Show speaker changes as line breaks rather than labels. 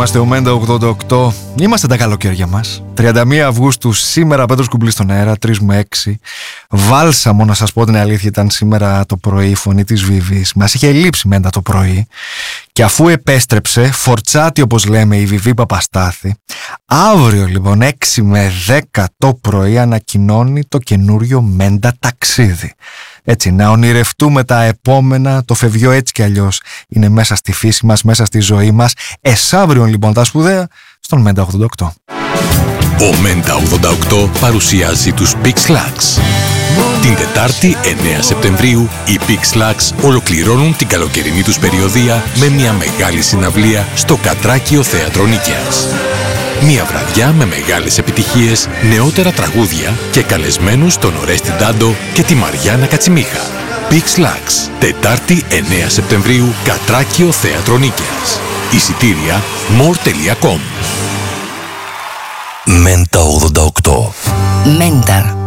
Είμαστε ο Μέντα 88. Είμαστε τα καλοκαίρια μας. 31 Αυγούστου σήμερα, Πέτρος Κουμπλής στον αέρα, 3 με 6. Βάλσαμο, να σας πω την αλήθεια, ήταν σήμερα το πρωί η φωνή της Βιβής. Μας είχε λείψει Μέντα το πρωί. Και αφού επέστρεψε, φορτσάτη όπως λέμε η Βιβή Παπαστάθη, αύριο λοιπόν 6 με 10 το πρωί ανακοινώνει το καινούριο Μέντα ταξίδι. Έτσι, να ονειρευτούμε τα επόμενα, το φευγιό έτσι κι αλλιώς είναι μέσα στη φύση μας, μέσα στη ζωή μας. Εσάβριον λοιπόν τα σπουδαία στον Μέντα 88.
Ο Μέντα 88 παρουσιάζει τους Pix Lux. Την Τετάρτη 9 Σεπτεμβρίου οι Pix Lux ολοκληρώνουν την καλοκαιρινή τους περιοδεία με μια μεγάλη συναυλία στο Κατράκιο Θέατρο Νίκαιας. Μια βραδιά με μεγάλες επιτυχίες, νεότερα τραγούδια και καλεσμένους τον Ορέστη Ντάντο και τη Μαριάννα Κατσιμίχα. Pix Lux, Τετάρτη 9 Σεπτεμβρίου, Κατράκιο Θέατρο Νίκαιας. Εισιτήρια more.com.
Μέντα 88.
Μέντα.